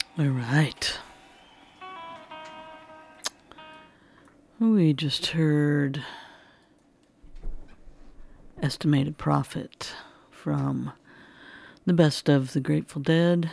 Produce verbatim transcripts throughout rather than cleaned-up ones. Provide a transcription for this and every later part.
All right. We just heard Estimated Profit from the Best of the Grateful Dead.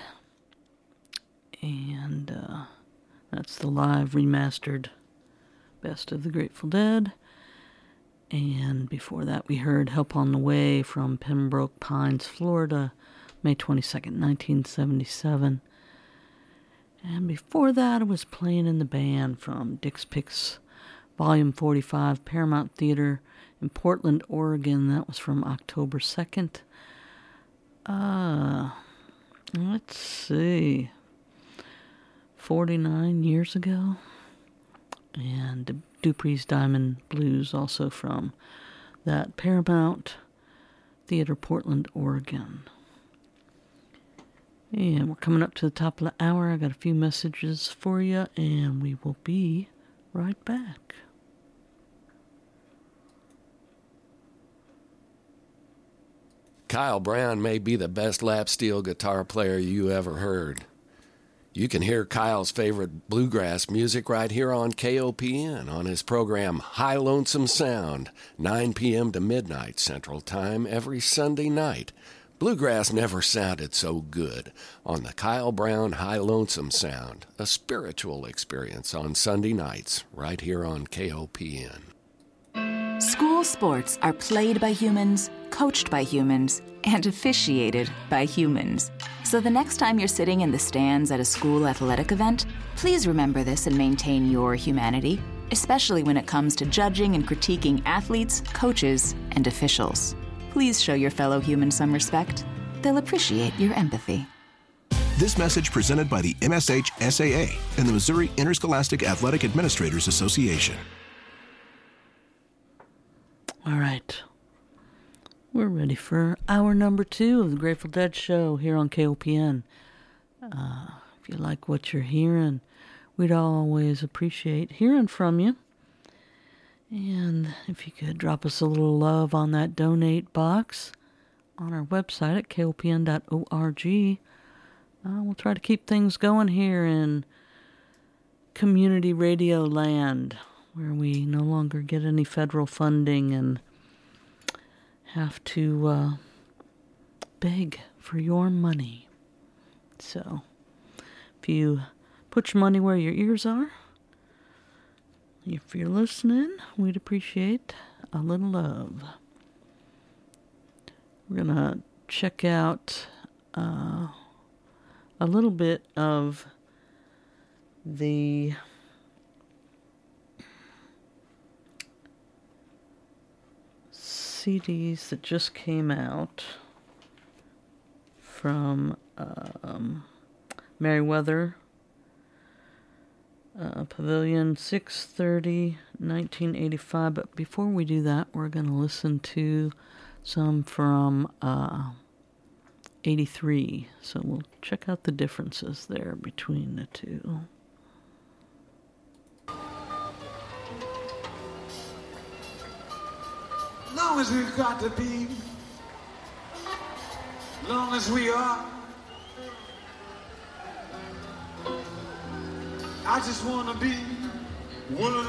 And uh, that's the live remastered Best of the Grateful Dead. And before that we heard Help on the Way from Pembroke Pines, Florida, May twenty-second, nineteen seventy-seven. And before that, I was Playing in the Band from Dick's Picks, Volume forty-five, Paramount Theater in Portland, Oregon. That was from October second. Uh, let's see. forty-nine years ago. And Dupree's Diamond Blues, also from that Paramount Theater, Portland, Oregon. And we're coming up to the top of the hour. I got a few messages for you, and we will be right back. Kyle Brown may be the best lap steel guitar player you ever heard. You can hear Kyle's favorite bluegrass music right here on K O P N on his program High Lonesome Sound, nine p.m. to midnight Central Time every Sunday night. Bluegrass never sounded so good on the Kyle Brown High Lonesome Sound, a spiritual experience on Sunday nights right here on K O P N. School sports are played by humans, coached by humans, and officiated by humans. So the next time you're sitting in the stands at a school athletic event, please remember this and maintain your humanity, especially when it comes to judging and critiquing athletes, coaches, and officials. Please show your fellow humans some respect. They'll appreciate your empathy. This message presented by the M S H S A A and the Missouri Interscholastic Athletic Administrators Association. All right. We're ready for hour number two of the Grateful Dead show here on K O P N. Uh, if you like what you're hearing, we'd always appreciate hearing from you. And if you could drop us a little love on that donate box on our website at K O P N dot org. Uh, we'll try to keep things going here in community radio land, where we no longer get any federal funding and have to uh, beg for your money. So, if you put your money where your ears are, if you're listening, we'd appreciate a little love. We're going to check out uh, a little bit of the C Ds that just came out from um, Merriweather uh, Pavilion, six thirty, nineteen eighty-five. But before we do that, we're going to listen to some from uh, eighty-three. So we'll check out the differences there between the two. Long as we've got to be, long as we are, I just want to be one of